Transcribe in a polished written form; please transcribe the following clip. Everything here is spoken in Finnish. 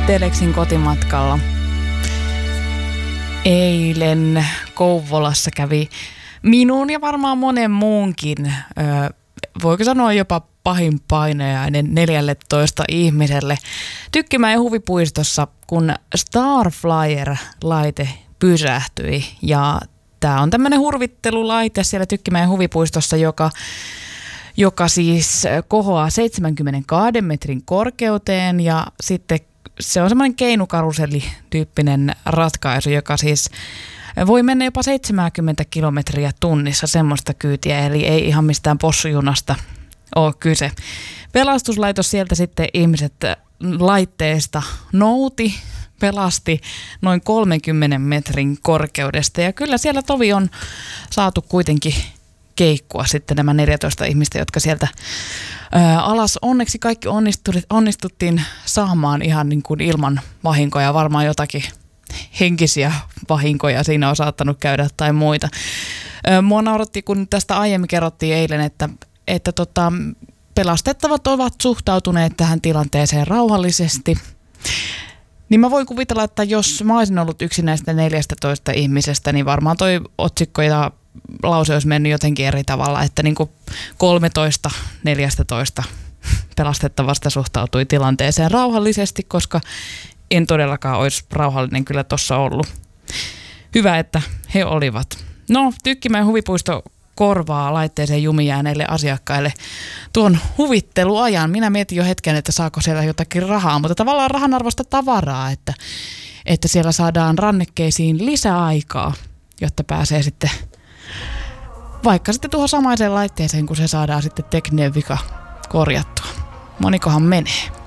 Telexin kotimatkalla. Eilen Kouvolassa kävi minun ja varmaan monen muunkin, voiko sanoa jopa pahin painajainen 14 ihmiselle Tykkimäen huvipuistossa, kun Starflyer-laite pysähtyi. Ja tämä on tämmöinen hurvittelulaite siellä Tykkimäen huvipuistossa, joka siis kohoaa 72 metrin korkeuteen ja sitten se on semmoinen keinukaruselli-tyyppinen ratkaisu, joka siis voi mennä jopa 70 kilometriä tunnissa semmoista kyytiä, eli ei ihan mistään possujunasta ole kyse. Pelastuslaitos sieltä sitten ihmiset laitteesta pelasti noin 30 metrin korkeudesta ja kyllä siellä tovi on saatu kuitenkin keikkua sitten nämä 14 ihmistä, jotka sieltä alas. Onneksi kaikki onnistuttiin saamaan ihan niin kuin ilman vahinkoja, varmaan jotakin henkisiä vahinkoja siinä on saattanut käydä tai muita. Mua nauratti, kun tästä aiemmin kerrottiin eilen, että pelastettavat ovat suhtautuneet tähän tilanteeseen rauhallisesti. Niin mä voin kuvitella, että jos mä olisin ollut yksi näistä 14 ihmisestä, niin varmaan toi otsikko ja lause olisi mennyt jotenkin eri tavalla, että niin kuin 13 pelastettavasta suhtautui tilanteeseen rauhallisesti, koska en todellakaan olisi rauhallinen kyllä tuossa ollut. Hyvä, että he olivat. No, Tykkimäen huvipuisto korvaa laitteeseen jumijääneille asiakkaille tuon huvitteluajan. Minä mietin jo hetken, että saako siellä jotakin rahaa, mutta tavallaan rahanarvoista tavaraa, että siellä saadaan rannekkeisiin lisäaikaa, jotta pääsee sitten vaikka sitten tuohon samaiseen laitteeseen, kun se saadaan sitten tekninen vika korjattua. Monikohan menee.